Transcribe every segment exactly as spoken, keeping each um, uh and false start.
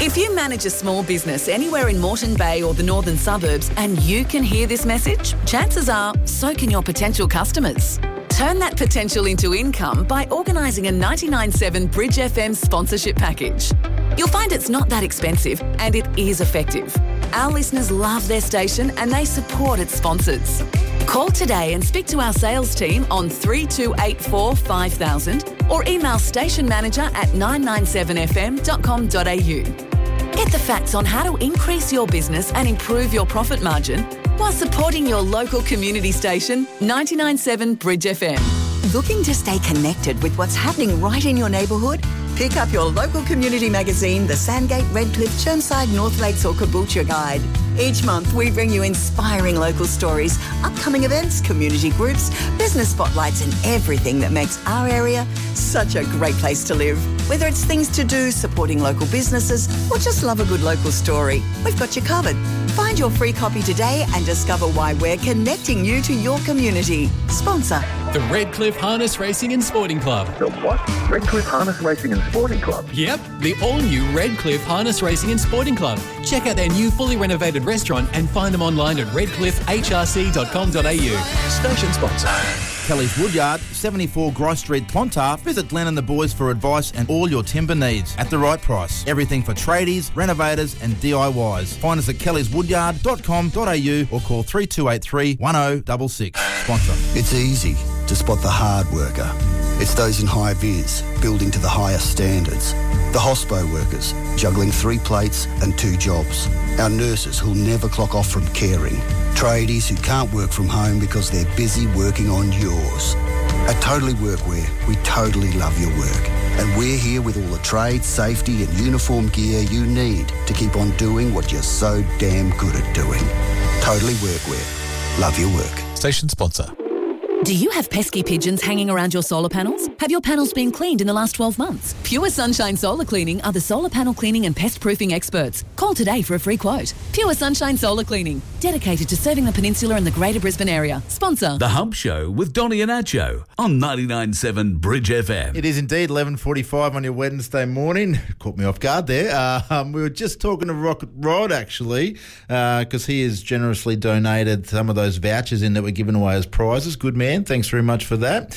If you manage a small business anywhere in Moreton Bay or the northern suburbs and you can hear this message, chances are so can your potential customers. Turn that potential into income by organising a ninety-nine point seven Bridge F M sponsorship package. You'll find it's not that expensive and it is effective. Our listeners love their station and they support its sponsors. Call today and speak to our sales team on three two eight four five thousand or email station manager at nine nine seven f m dot com dot a u. Get the facts on how to increase your business and improve your profit margin while supporting your local community station, ninety-nine point seven Bridge F M. Looking to stay connected with what's happening right in your neighbourhood? Pick up your local community magazine, the Sandgate, Redcliffe, Chermside, North Lakes or Caboolture Guide. Each month we bring you inspiring local stories, upcoming events, community groups, business spotlights and everything that makes our area such a great place to live. Whether it's things to do, supporting local businesses or just love a good local story, we've got you covered. Find your free copy today and discover why we're connecting you to your community. Sponsor the Redcliffe Harness Racing and Sporting Club. The what? Redcliffe Harness Racing and Sporting Club? Yep, the all-new Redcliffe Harness Racing and Sporting Club. Check out their new fully renovated restaurant and find them online at redcliffe h r c dot com dot a u. Station sponsor. Kelly's Woodyard, seventy-four Grice Street, Clontarf. Visit Glenn and the boys for advice and all your timber needs at the right price. Everything for tradies, renovators and D I Ys. Find us at kellys woodyard dot com dot a u or call three two eight three, one oh six six. Sponsor. It's easy to spot the hard worker. It's those in high vis, building to the highest standards. The hospo workers, juggling three plates and two jobs. Our nurses who'll never clock off from caring. Tradies who can't work from home because they're busy working on yours. At Totally Workwear, we totally love your work. And we're here with all the trade, safety and uniform gear you need to keep on doing what you're so damn good at doing. Totally Workwear. Love your work. Station sponsor. Do you have pesky pigeons hanging around your solar panels? Have your panels been cleaned in the last twelve months? Pure Sunshine Solar Cleaning are the solar panel cleaning and pest proofing experts. Call today for a free quote. Pure Sunshine Solar Cleaning, dedicated to serving the peninsula and the Greater Brisbane area. Sponsor The Hump Show with Donny and Acho on ninety-nine point seven Bridge F M. It is indeed eleven forty-five on your Wednesday morning. Caught me off guard there. Uh, um, we were just talking to Rocket Rod, actually, because uh, he has generously donated some of those vouchers in that were given away as prizes. Good man. Thanks very much for that.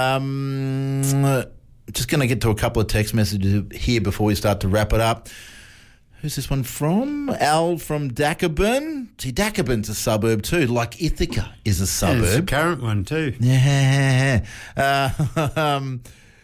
Um, just going to get to a couple of text messages here before we start to wrap it up. Who's this one from? Al from Dackerburn. See, Dackerburn's a suburb too, like Ithaca is a suburb. Yeah, it's a current one too. Yeah. Uh, um,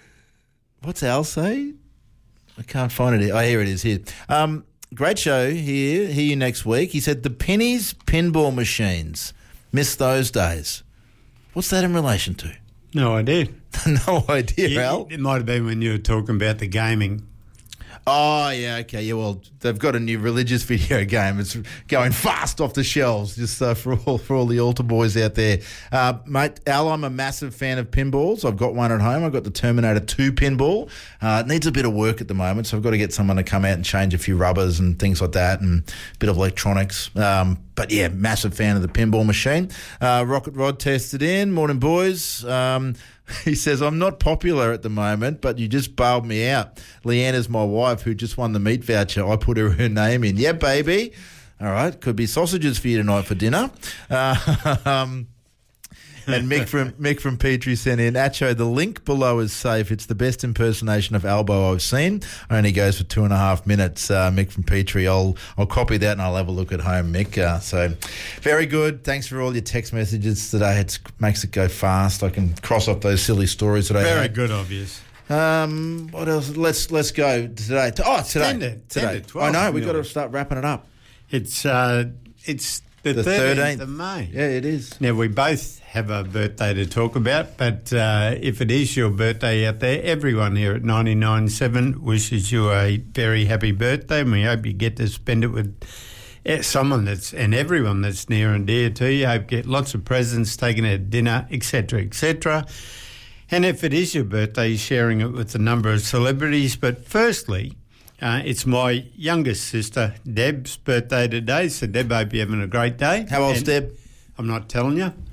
what's Al say? I can't find it. Oh, here it is. Here. Um, great show here. Hear you next week. He said the pennies pinball machines. Miss those days. What's that in relation to? No idea. No idea, yeah, Al. It might have been when you were talking about the gaming. Oh, yeah, okay. Yeah, well, they've got a new religious video game. It's going fast off the shelves, just uh, for all for all the altar boys out there. Uh, mate, Al, I'm a massive fan of pinballs. I've got one at home. I've got the Terminator two pinball. Uh, it needs a bit of work at the moment, so I've got to get someone to come out and change a few rubbers and things like that and a bit of electronics. Um, but, yeah, massive fan of the pinball machine. Uh, Rocket Rod tested in. Morning, boys. Um He says, I'm not popular at the moment, but you just bailed me out. Leanna's my wife who just won the meat voucher. I put her, her name in. Yeah, baby. All right. Could be sausages for you tonight for dinner. Uh, um, and Mick from Mick from Petrie sent in, Acho, the link below is safe. It's the best impersonation of Albo I've seen. Only goes for two and a half minutes. Uh, Mick from Petrie. I'll I'll copy that and I'll have a look at home, Mick. Uh, so very good. Thanks for all your text messages today. It makes it go fast. I can cross off those silly stories that I Very had. good, obvious. Um, what else? Let's let's go today. Oh, today. ten to, today. ten to twelve, I know. We've got really. to start wrapping it up. It's uh, it's the, The thirteenth thirteenth of May. Yeah, it is. Now, we both have a birthday to talk about, but uh, if it is your birthday out there, everyone here at ninety-nine point seven wishes you a very happy birthday, and we hope you get to spend it with someone that's, and everyone that's near and dear to you. Hope you get lots of presents, taken out dinner, et cetera, et cetera. And if it is your birthday, sharing it with a number of celebrities. But firstly, uh, it's my youngest sister, Deb's birthday today. So, Deb, I hope you're having a great day. How old's and Deb? I'm not telling you.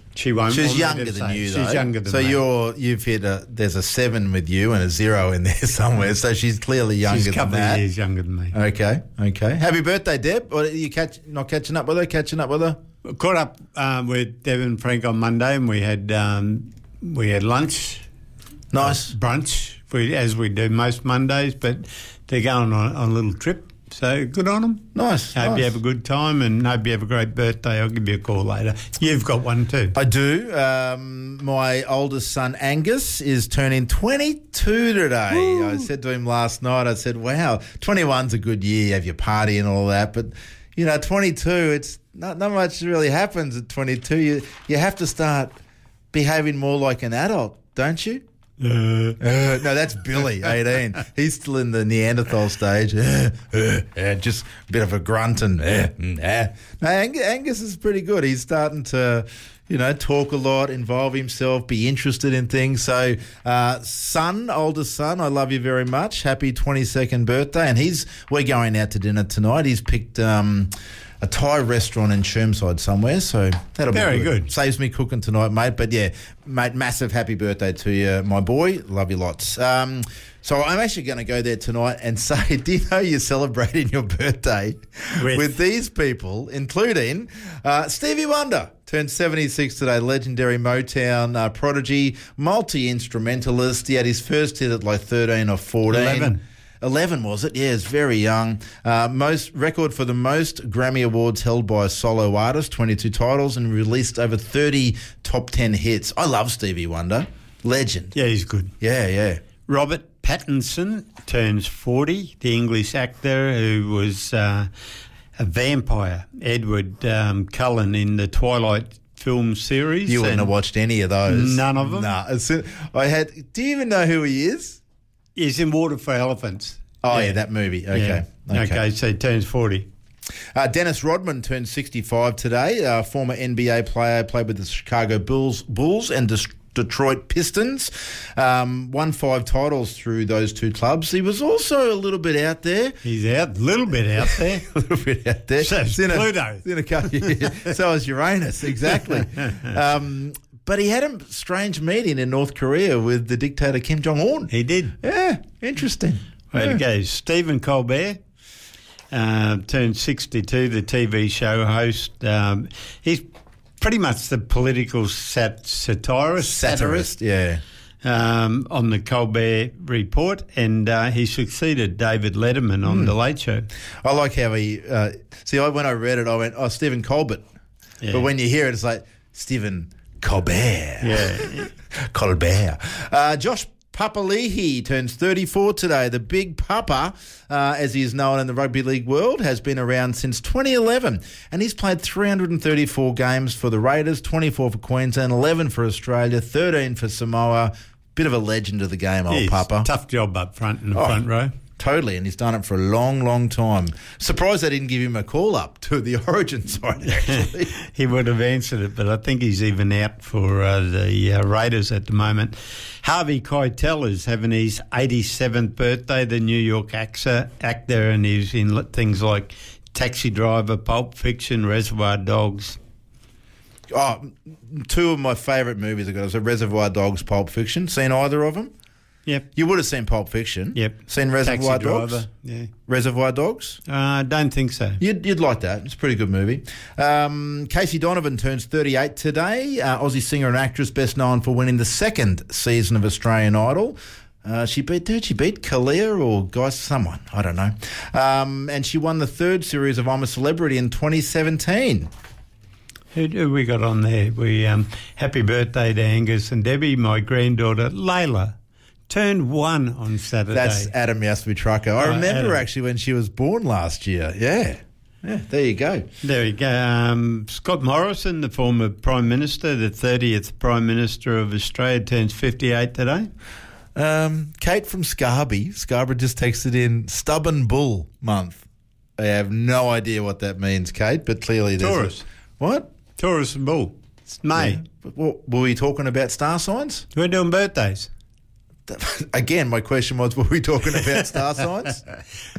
She won't. She's want me younger to than say. you, though. She's younger than so me. you're you've hit a there's a seven with you and a zero in there somewhere. So she's clearly younger She's a than couple that. of years younger than me. Okay, okay. Happy birthday, Deb. Or are you catch not catching up with her? Catching up with her? Caught up um, with Deb and Frank on Monday, and we had um, we had lunch, Nice. brunch, we, as we do most Mondays. But they're going on, on a little trip, so good on them. Nice. Hope nice. you have a good time, and hope you have a great birthday. I'll give you a call later. You've got one too. I do. Um, my oldest son, Angus, is turning twenty-two today. Woo. I said to him last night, I said, wow, twenty-one's a good year. You have your party and all that. But, you know, twenty-two, it's not, not much really happens at twenty-two. You, you have to start behaving more like an adult, don't you? Uh, Uh, no, that's Billy, eighteen. He's still in the Neanderthal stage. Uh, uh, uh, just a bit of a grunt and... Uh, mm, uh. No, Ang- Angus is pretty good. He's starting to, you know, talk a lot, involve himself, be interested in things. So, uh, son, oldest son, I love you very much. Happy twenty-second birthday. And he's we're going out to dinner tonight. He's picked... Um, a Thai restaurant in Chermside somewhere, so that'll Very be good. good. Saves me cooking tonight, mate. But yeah, mate, massive happy birthday to you, my boy. Love you lots. Um, so I'm actually going to go there tonight and say, do you know you're celebrating your birthday With, with these people, including uh, Stevie Wonder. Turned seventy-six today, legendary Motown uh, prodigy, multi-instrumentalist. He had his first hit at like thirteen or fourteen. eleven. eleven was it? Yeah, it's very young. Uh, most record for the most Grammy Awards held by a solo artist, twenty-two titles, and released over thirty top ten hits. I love Stevie Wonder. Legend. Yeah, he's good. Yeah, yeah. Robert Pattinson turns forty, the English actor who was uh, a vampire, Edward um, Cullen, in the Twilight film series. You wouldn't and have watched any of those. None of them? Nah. As soon- I had. Do you even know who he is? He's in Water for Elephants. Oh, yeah, that movie. Okay. Yeah. Okay, so he turns forty. Uh, Dennis Rodman turned sixty-five today. Uh, former N B A player, played with the Chicago Bulls, Bulls and Des- Detroit Pistons. Um, won five titles through those two clubs. He was also a little bit out there. He's out, a little bit out there. a little bit out there. So is It's in a- Pluto. it's in a couple- yeah, so is Uranus, exactly. Um, but he had a strange meeting in North Korea with the dictator Kim Jong-un. He did. Yeah, interesting. Way Yeah. to go. Stephen Colbert uh, turned sixty-two, the T V show host. Um, he's pretty much the political sat- satirist, Satirist, yeah. um, on the Colbert Report, and uh, he succeeded David Letterman on The Late Show. I like how he... Uh, see, I, when I read it, I went, oh, Stephen Colbert. Yeah. But when you hear it, it's like, Stephen Colbert. Yeah. Colbert. Uh, Josh Papali'i turns thirty-four today. The Big Papa, uh, as he is known in the rugby league world, has been around since twenty eleven. And he's played three hundred thirty-four games for the Raiders, twenty-four for Queensland, eleven for Australia, thirteen for Samoa. Bit of a legend of the game, old He's Papa. Tough job up front in the Oh, front row. Totally, and he's done it for a long, long time. Surprised they didn't give him a call up to the Origin side, actually. He would have answered it, but I think he's even out for uh, the uh, Raiders at the moment. Harvey Keitel is having his eighty-seventh birthday, the New York actor, actor and he's in li- things like Taxi Driver, Pulp Fiction, Reservoir Dogs. Oh, two of my favourite movies I got. So Reservoir Dogs, Pulp Fiction. Seen either of them? Yep. You would have seen Pulp Fiction. Yep. Seen Reservoir Taxi Dogs? Driver, yeah. Reservoir Dogs? I uh, don't think so. You'd, you'd like that. It's a pretty good movie. Um, Casey Donovan turns thirty-eight today. Uh, Aussie singer and actress, best known for winning the second season of Australian Idol. Uh, she beat, did she beat Kalia or guys, someone? I don't know. Um, and she won the third series of I'm a Celebrity in twenty seventeen. Who do we got on there? We um, happy birthday to Angus and Debbie. My granddaughter Layla turned one on Saturday. That's Adam Yasby Trucker. I Oh, remember Adam. actually when she was born last year. Yeah. Yeah, there you go. There you go. Um, Scott Morrison, the former Prime Minister, the thirtieth Prime Minister of Australia, turns fifty-eight today. Um, Kate from Scarborough. Scarborough just texted in Stubborn Bull Month. I have no idea what that means, Kate, but clearly there's... Taurus. A, what? Taurus and Bull. It's May. Yeah. Well, were we talking about star signs? We're doing birthdays. Again, my question was, were we talking about star signs?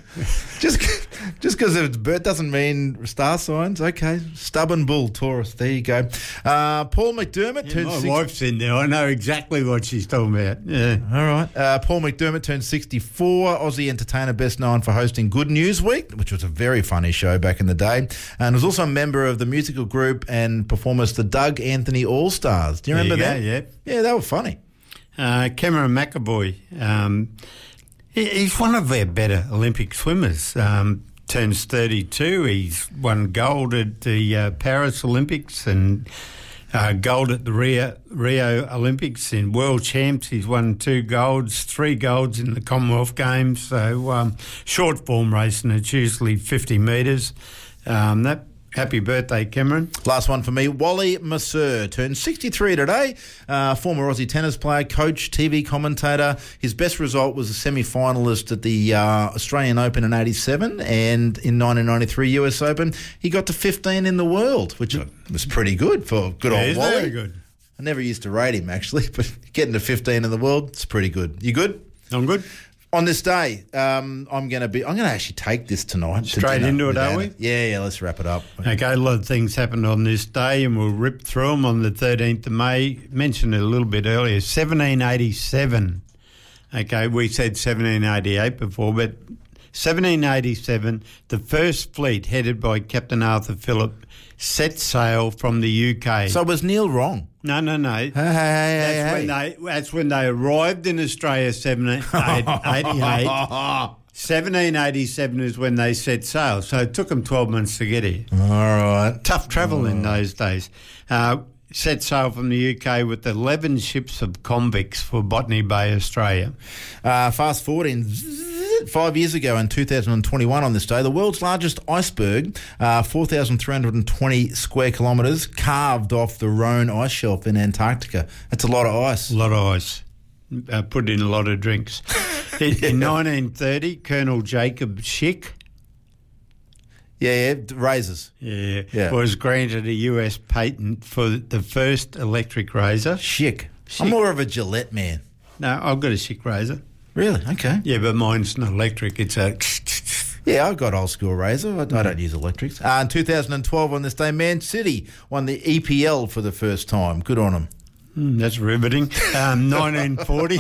Just just because it's bird doesn't mean star signs. Okay, stubborn bull, Taurus. There you go. Uh, Paul McDermott Yeah, turned my six- wife's in there. I know exactly what she's talking about. Yeah. All right. Uh, Paul McDermott turned sixty-four. Aussie entertainer, best known for hosting Good News Week, which was a very funny show back in the day, and was also a member of the musical group and performers the Doug Anthony All Stars. Do you There remember you that? go, yeah. Yeah, they were funny. Uh, Cameron McAvoy, um, he, he's one of our better Olympic swimmers. Um, turns thirty-two. He's won gold at the uh, Paris Olympics and uh, gold at the Rio, Rio Olympics. In World Champs, he's won two golds, three golds in the Commonwealth Games. So um, short form racing, it's usually fifty metres. Um, that Happy birthday, Cameron. Last one for me. Wally Masseur turned sixty-three today. Uh, former Aussie tennis player, coach, T V commentator. His best result was a semi-finalist at the uh, Australian Open in eighty-seven, and in nineteen ninety-three U S Open, he got to fifteen in the world, which was pretty good for good Yeah, old he's Wally. very good. I never used to rate him, actually, but getting to fifteen in the world, it's pretty good. You good? I'm good. On this day, um, I'm going to be. I'm going to actually take this tonight. to Straight dinner into it, without are we? Yeah, yeah. Let's wrap it up. Okay, a lot of things happened on this day, and we'll rip through them. On the thirteenth of May, mentioned it a little bit earlier, seventeen eighty-seven. Okay, we said seventeen eighty-eight before, but seventeen eighty-seven, the first fleet headed by Captain Arthur Phillip set sail from the U K. So was Neil wrong? No, no, no. Hey, hey, That's hey, when hey. they. That's when they arrived in Australia. Seventeen eighty-eight. Seventeen eighty-seven is when they set sail. So it took them twelve months to get here. All right. Tough travel in those days. Uh, set sail from the U K with eleven ships of convicts for Botany Bay, Australia. Uh, fast forwarding five years ago in two thousand twenty-one on this day, the world's largest iceberg, uh, four thousand three hundred twenty square kilometres, carved off the Rhone ice shelf in Antarctica. That's a lot of ice. A lot of ice. Uh, put in a lot of drinks. In, in nineteen thirty, Colonel Jacob Schick Yeah, yeah, razors. yeah, Yeah. was granted a U S patent for the first electric razor. Schick. Schick. I'm more of a Gillette man. No, I've got a Schick razor. Really? Okay. Yeah, but mine's not electric. It's a... Yeah, I've got old school razor. I, I don't use electrics. Uh, in two thousand twelve on this day, Man City won the E P L for the first time. Good on them. Mm, that's riveting. Um, nineteen forty.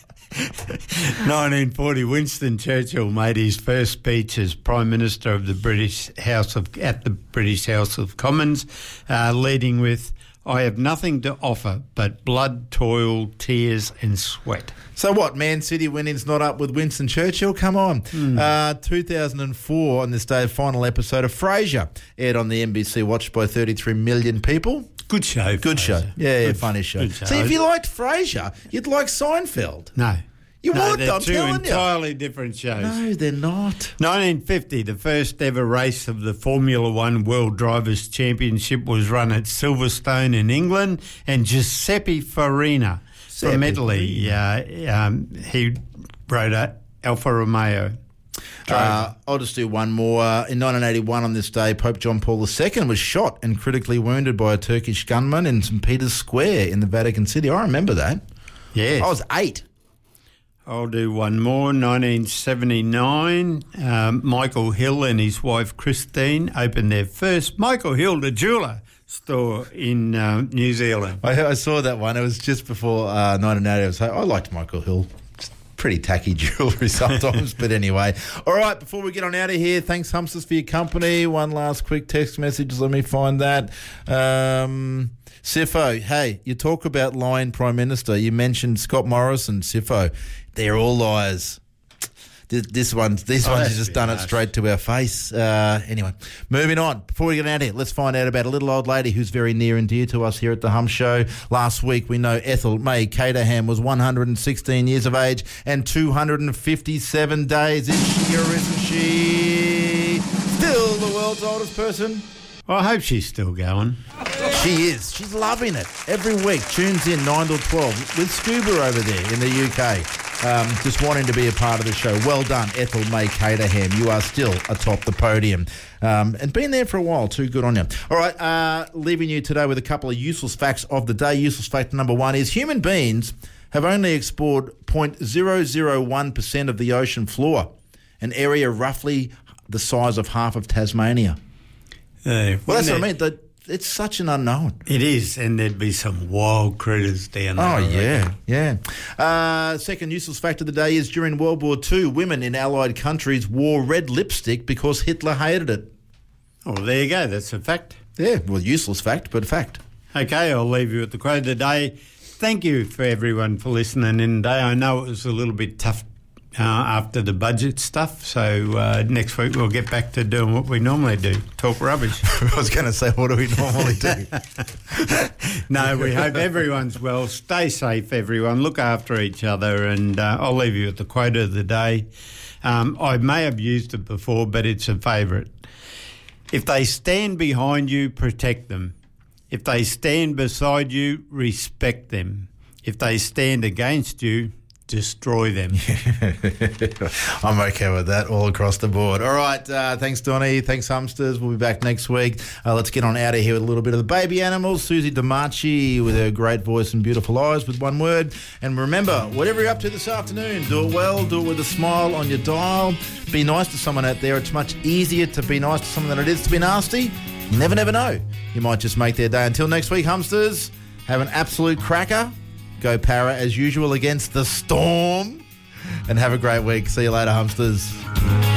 nineteen forty, Winston Churchill made his first speech as Prime Minister of the British House of at the British House of Commons, uh, leading with, "I have nothing to offer but blood, toil, tears and sweat." So what, Man City winning's not up with Winston Churchill? Come on. Mm. Uh, two thousand four, on this day, final episode of Frasier aired on the N B C, watched by thirty-three million people. Good show. Good Frasier. show. Yeah, yeah, Good- funny show. good show. See, if you liked Frasier, you'd like Seinfeld. No. You no, would, they're I'm two telling you. entirely different shows. No, they're not. nineteen fifty, the first ever race of the Formula One World Drivers' Championship was run at Silverstone in England, and Giuseppe Farina from Giuseppe Italy, uh, um, he rode a Alfa Romeo. Uh, I'll just do one more. Uh, in nineteen eighty-one, on this day, Pope John Paul the Second was shot and critically wounded by a Turkish gunman in Saint Peter's Square in the Vatican City. I remember that. Yes. I was eight. I'll do one more. nineteen seventy-nine, um, Michael Hill and his wife Christine opened their first Michael Hill, the jeweller, store in uh, New Zealand. I, I saw that one. It was just before uh, nineteen eighty. I was like, I liked Michael Hill. It's pretty tacky jewellery sometimes, but anyway. All right, before we get on out of here, thanks, Humsters, for your company. One last quick text message. Let me find that. Um, Sifo, hey, you talk about lying Prime Minister. You mentioned Scott Morrison, Sifo. They're all liars. This, this one's, these Oh, ones that's have just a bit done it harsh. straight to our face. Uh, anyway, moving on. Before we get out of here, let's find out about a little old lady who's very near and dear to us here at the Hum Show. Last week, we know Ethel May Caterham was one hundred sixteen years of age and two hundred fifty-seven days. Is she or isn't she still the world's oldest person? Well, I hope she's still going. She is. She's loving it. Every week, tunes in nine till twelve with Scuba over there in the U K. Um, just wanting to be a part of the show. Well done, Ethel May Caterham. You are still atop the podium. Um, and been there for a while too. Good on you. All right, uh, leaving you today with a couple of useless facts of the day. Useless fact number one is human beings have only explored zero point zero zero one percent of the ocean floor. an area roughly the size of half of Tasmania. Uh, well, that's what I it? mean. The, it's such an unknown. It is, and there'd be some wild critters down there. Oh, yeah, yeah. Uh, second useless fact of the day is during World War Two, women in Allied countries wore red lipstick because Hitler hated it. Oh, well, there you go. That's a fact. Yeah, well, useless fact, but fact. Okay, I'll leave you with the quote of the day. Thank you for everyone for listening in today. I know it was a little bit tough uh, after the budget stuff, so uh, next week we'll get back to doing what we normally do, talk rubbish. I was going to say, what do we normally do? No, we hope everyone's well. Stay safe, everyone. Look after each other, and uh, I'll leave you with the quote of the day. Um, I may have used it before, but it's a favourite. If they stand behind you, protect them. If they stand beside you, respect them. If they stand against you, destroy them. I'm okay with that all across the board. All right, uh, thanks, Donnie. Thanks, Humsters. We'll be back next week. Uh, let's get on out of here with a little bit of the baby animals. Susie DiMarchi with her great voice and beautiful eyes with one word. And remember, whatever you're up to this afternoon, do it well, do it with a smile on your dial. Be nice to someone out there. It's much easier to be nice to someone than it is to be nasty. You never, never know. You might just make their day. Until next week, Humsters, have an absolute cracker. Go Para as usual against the Storm. And have a great week. See you later, Humsters.